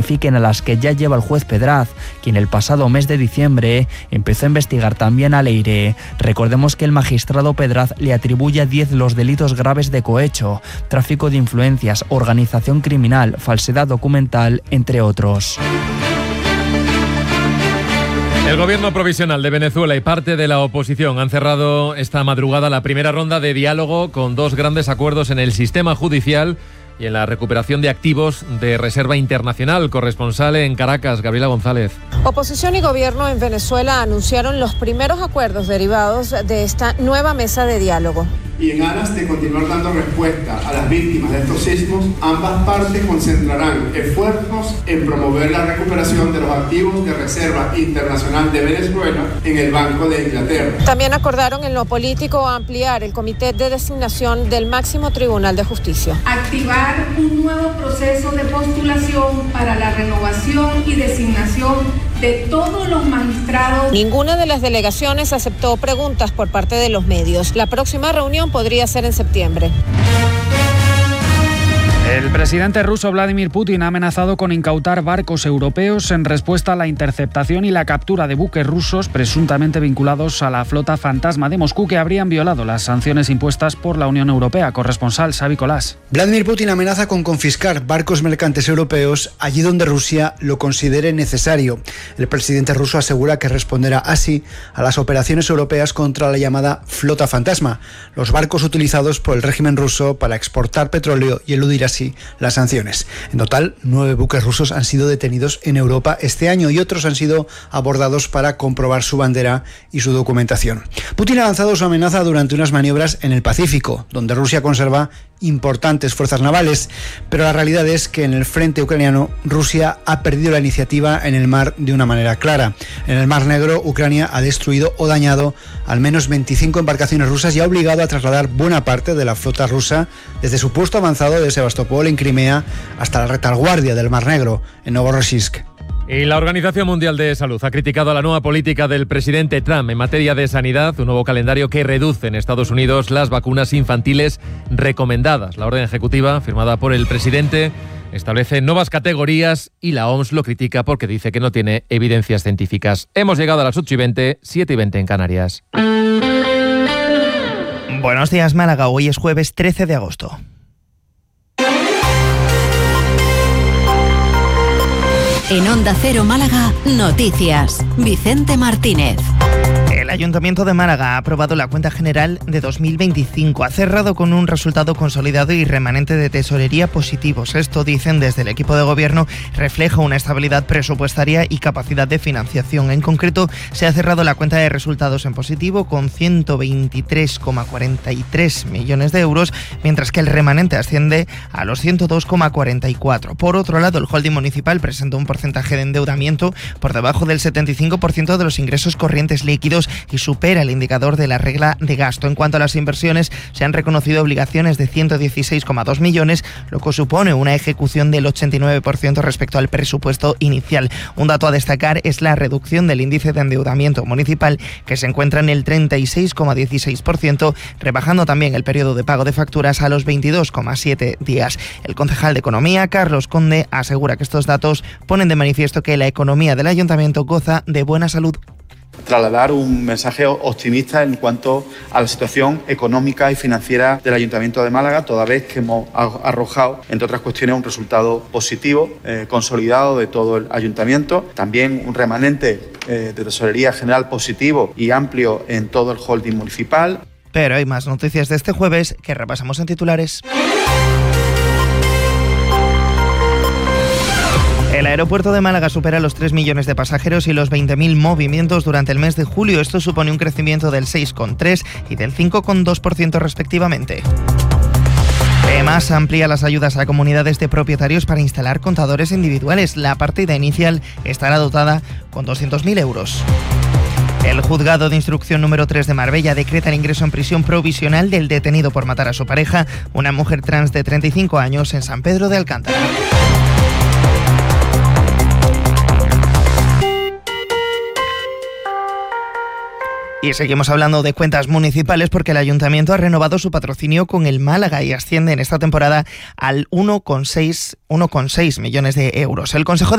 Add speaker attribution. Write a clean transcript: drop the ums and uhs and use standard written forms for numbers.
Speaker 1: tipifiquen a las que ya lleva el juez Pedraz, quien el pasado mes de diciembre empezó a investigar también a Leire. Recordemos que el magistrado Pedraz le atribuye a 10 los delitos graves de cohecho, tráfico de influencias, organización criminal, falsedad documental, entre otros.
Speaker 2: El gobierno provisional de Venezuela y parte de la oposición han cerrado esta madrugada la primera ronda de diálogo con 2 grandes acuerdos en el sistema judicial y en la recuperación de activos de reserva internacional. Corresponsal en Caracas, Gabriela González.
Speaker 3: Oposición y gobierno en Venezuela anunciaron los primeros acuerdos derivados de esta nueva mesa de diálogo.
Speaker 4: Y en aras de continuar dando respuesta a las víctimas de estos sismos, ambas partes concentrarán esfuerzos en promover la recuperación de los activos de reserva internacional de Venezuela en el Banco de Inglaterra.
Speaker 3: También acordaron en lo político ampliar el comité de designación del máximo tribunal de justicia.
Speaker 5: Activar un nuevo proceso de postulación para la renovación y designación de todos los magistrados.
Speaker 3: Ninguna de las delegaciones aceptó preguntas por parte de los medios. La próxima reunión podría ser en septiembre.
Speaker 6: El presidente ruso Vladimir Putin ha amenazado con incautar barcos europeos en respuesta a la interceptación y la captura de buques rusos presuntamente vinculados a la flota fantasma de Moscú que habrían violado las sanciones impuestas por la Unión Europea. Corresponsal Xavi Colás.
Speaker 7: Vladimir Putin amenaza con confiscar barcos mercantes europeos allí donde Rusia lo considere necesario. El presidente ruso asegura que responderá así a las operaciones europeas contra la llamada flota fantasma, los barcos utilizados por el régimen ruso para exportar petróleo y eludir así las sanciones. En total, 9 buques rusos han sido detenidos en Europa este año y otros han sido abordados para comprobar su bandera y su documentación. Putin ha lanzado su amenaza durante unas maniobras en el Pacífico, donde Rusia conserva importantes fuerzas navales, pero la realidad es que en el frente ucraniano Rusia ha perdido la iniciativa en el mar de una manera clara. En el Mar Negro, Ucrania ha destruido o dañado al menos 25 embarcaciones rusas y ha obligado a trasladar buena parte de la flota rusa desde su puesto avanzado de Sebastopol en Crimea hasta la retaguardia del Mar Negro en Novorossiysk.
Speaker 2: Y la Organización Mundial de Salud ha criticado la nueva política del presidente Trump en materia de sanidad, un nuevo calendario que reduce en Estados Unidos las vacunas infantiles recomendadas. La orden ejecutiva, firmada por el presidente, establece nuevas categorías y la OMS lo critica porque dice que no tiene evidencias científicas. Hemos llegado a las 8:20, 7:20 en Canarias.
Speaker 8: Buenos días, Málaga. Hoy es jueves 13 de agosto.
Speaker 9: En Onda Cero Málaga, noticias. Vicente Martínez.
Speaker 8: El Ayuntamiento de Málaga ha aprobado la cuenta general de 2025. Ha cerrado con un resultado consolidado y remanente de tesorería positivos. Esto, dicen desde el equipo de gobierno, refleja una estabilidad presupuestaria y capacidad de financiación. En concreto, se ha cerrado la cuenta de resultados en positivo con 123,43 millones de euros, mientras que el remanente asciende a los 102,44. Por otro lado, el holding municipal presentó un porcentaje de endeudamiento por debajo del 75% de los ingresos corrientes líquidos y supera el indicador de la regla de gasto. En cuanto a las inversiones, se han reconocido obligaciones de 116,2 millones, lo que supone una ejecución del 89% respecto al presupuesto inicial. Un dato a destacar es la reducción del índice de endeudamiento municipal, que se encuentra en el 36,16%, rebajando también el periodo de pago de facturas a los 22,7 días. El concejal de Economía, Carlos Conde, asegura que estos datos ponen de manifiesto que la economía del ayuntamiento goza de buena salud.
Speaker 10: Trasladar un mensaje optimista en cuanto a la situación económica y financiera del Ayuntamiento de Málaga, toda vez que hemos arrojado, entre otras cuestiones, un resultado positivo, consolidado de todo el Ayuntamiento, también un remanente de tesorería general positivo y amplio en todo el holding municipal.
Speaker 8: Pero hay más noticias de este jueves que repasamos en titulares. El aeropuerto de Málaga supera los 3 millones de pasajeros y los 20.000 movimientos durante el mes de julio. Esto supone un crecimiento del 6,3% y del 5,2% respectivamente. Además, amplía las ayudas a comunidades de propietarios para instalar contadores individuales. La partida inicial estará dotada con 200.000 euros. El juzgado de instrucción número 3 de Marbella decreta el ingreso en prisión provisional del detenido por matar a su pareja, una mujer trans de 35 años, en San Pedro de Alcántara. Y seguimos hablando de cuentas municipales porque el Ayuntamiento ha renovado su patrocinio con el Málaga y asciende en esta temporada al 1,6 millones de euros. El Consejo de